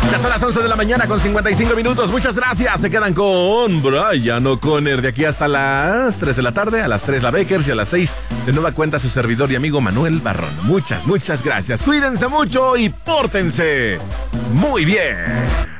Ya son las 11 de la mañana con 55 minutos. Muchas gracias. Se quedan con Brian O'Connor de aquí hasta las 3 de la tarde. A las 3 la Bakers y a las 6 de nueva cuenta su servidor y amigo Manuel Barrón. Muchas gracias. Cuídense mucho y pórtense muy bien.